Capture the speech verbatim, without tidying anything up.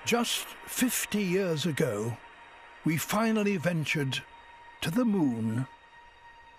Just fifty years ago, we finally ventured to the moon.